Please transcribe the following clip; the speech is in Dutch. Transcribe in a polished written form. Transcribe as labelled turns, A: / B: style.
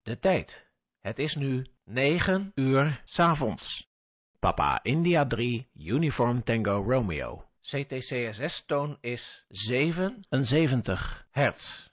A: De tijd. Het is nu 9 uur 's avonds. Papa India 3, Uniform Tango Romeo. CTCSS-toon is 77 hertz.